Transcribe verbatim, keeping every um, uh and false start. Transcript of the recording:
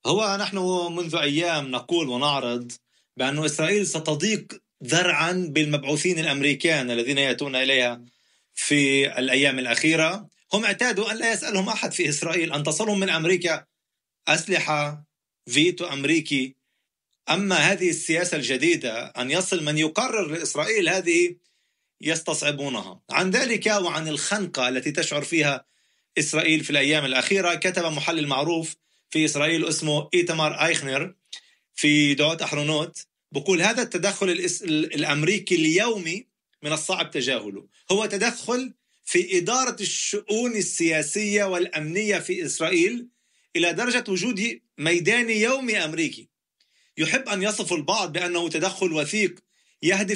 هو نحن منذ أيام نقول ونعرض بأن إسرائيل ستضيق ذرعا بالمبعوثين الأمريكان الذين يأتون إليها في الأيام الأخيرة. هم اعتادوا أن لا يسألهم أحد في إسرائيل، أن تصلهم من أمريكا أسلحة فيتو أمريكي. أما هذه السياسة الجديدة أن يصل من يقرر لإسرائيل، هذه يستصعبونها. عن ذلك وعن الخنقة التي تشعر فيها إسرائيل في الأيام الأخيرة كتب محلل معروف في إسرائيل اسمه إيتمار أيخنر في دعوة أحرونوت، بقول هذا التدخل الأمريكي اليومي من الصعب تجاهله. هو تدخل في إدارة الشؤون السياسية والأمنية في إسرائيل إلى درجة وجود ميداني يومي أمريكي. يحب أن يصف البعض بأنه تدخل وثيق يهدف